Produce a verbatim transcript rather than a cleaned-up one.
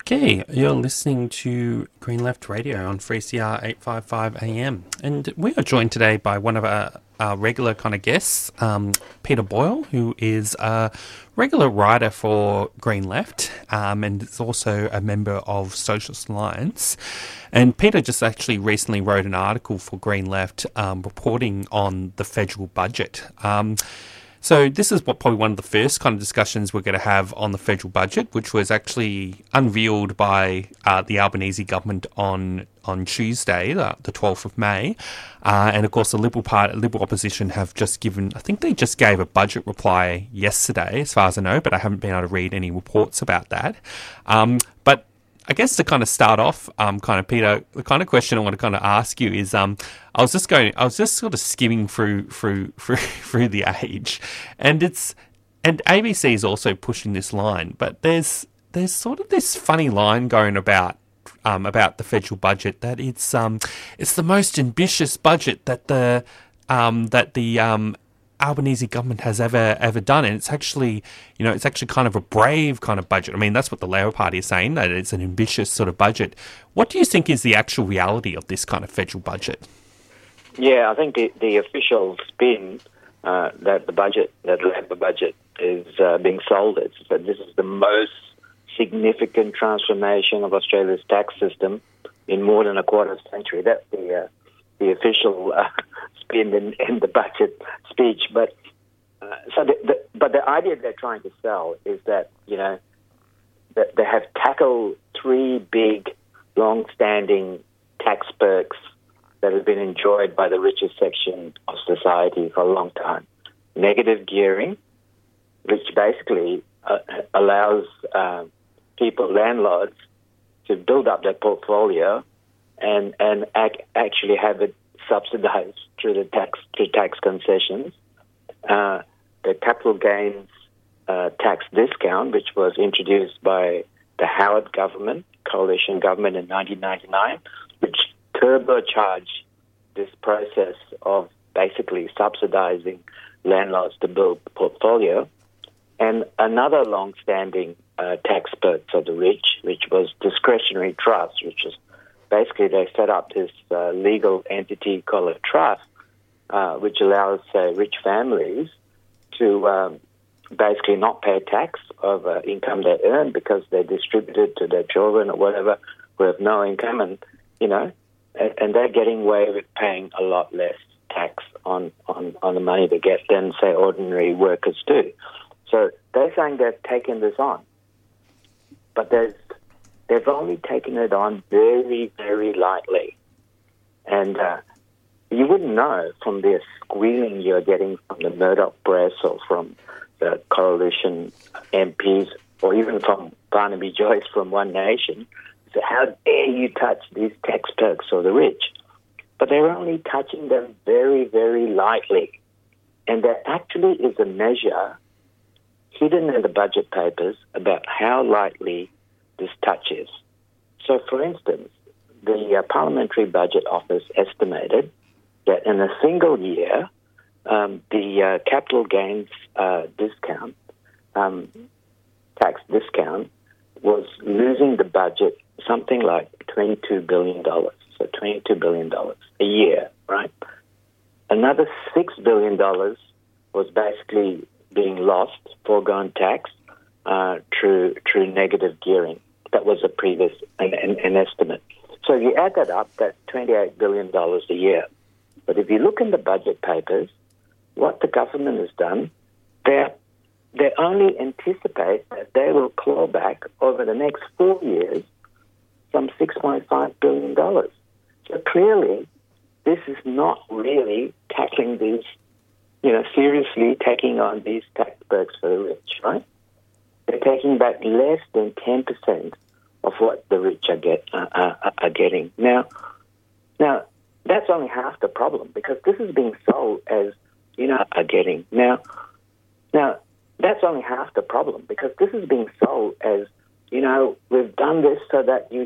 Okay, you're listening to Green Left Radio on three C R eight fifty-five A M, and we are joined today by one of our, our regular kind of guests, um, Peter Boyle, who is a regular writer for Green Left, um, and is also a member of Socialist Alliance. And Peter just actually recently wrote an article for Green Left um, reporting on the federal budget. Um, So this is what probably one of the first kind of discussions we're going to have on the federal budget, which was actually unveiled by uh, the Albanese government on on Tuesday, the, the twelfth of May. Uh, and of course, the Liberal Party, Liberal opposition have just given, I think they just gave a budget reply yesterday, as far as I know, but I haven't been able to read any reports about that. Um, but I guess to kind of start off, um, kind of Peter, the kind of question I want to kind of ask you is, um, I was just going, I was just sort of skimming through through through through the Age, and it's and A B C is also pushing this line, but there's there's sort of this funny line going about um, about the federal budget that it's um it's the most ambitious budget that the um that the um. Albanese government has ever ever done, and it's actually, you know, it's actually kind of a brave kind of budget. I mean, that's what the Labor Party is saying, that it's an ambitious sort of budget. What do you think is the actual reality of this kind of federal budget? Yeah, I think the, the official spin uh, that the budget, that the Labor budget is uh, being sold is that this is the most significant transformation of Australia's tax system in more than a quarter century. That's the uh, the official uh, spin in, in the budget speech. But uh, so, the, the, but the idea they're trying to sell is that, you know, that they have tackled three big, long-standing tax perks that have been enjoyed by the richest section of society for a long time. Negative gearing, which basically uh, allows uh, people, landlords, to build up their portfolio and and ac- actually have it subsidized through the tax through tax concessions. Uh, the capital gains uh, tax discount, which was introduced by the Howard government, coalition government in nineteen ninety-nine, which turbocharged this process of basically subsidizing landlords to build the portfolio. And another long-standing uh, tax perk for the rich, which was discretionary trust, which is basically they set up this uh, legal entity called a trust, uh, which allows uh, rich families to um, basically not pay tax over income they earn because they distribute it to their children or whatever who have no income, and you know, and, and they're getting away with paying a lot less tax on, on, on the money they get than, say, ordinary workers do. So they're saying they've taken this on, but there's they've only taken it on very, very lightly. And uh, you wouldn't know from the squealing you're getting from the Murdoch press or from the coalition M Ps or even from Barnaby Joyce from One Nation. So how dare you touch these tax perks for the rich? But they're only touching them very, very lightly. And there actually is a measure hidden in the budget papers about how lightly this touches. So, for instance, the uh, Parliamentary Budget Office estimated that in a single year, um, the uh, capital gains uh, discount, um, tax discount, was losing the budget something like twenty-two billion dollars. So twenty-two billion dollars a year, right? Another six billion dollars was basically being lost, foregone tax, uh, through through negative gearing. That was a previous an, an, an estimate. So if you add that up, that's twenty-eight billion dollars a year. But if you look in the budget papers, what the government has done, they they only anticipate that they will claw back over the next four years some six point five billion dollars. So clearly, this is not really tackling these, you know, seriously taking on these tax perks for the rich, right? They're taking back less than ten percent of what the rich are get uh, are, are getting now. Now that's only half the problem because this is being sold as, you know, are getting now. Now that's only half the problem because this is being sold as, you know, we've done this so that you